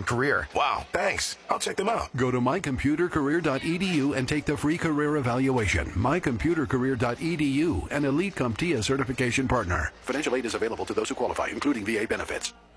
and career. Wow, thanks. I'll check them out. Go to mycomputercareer.edu and take the free career evaluation. mycomputercareer.edu, an Elite CompTIA certification partner. Financial aid is available to those who qualify, including VA benefits.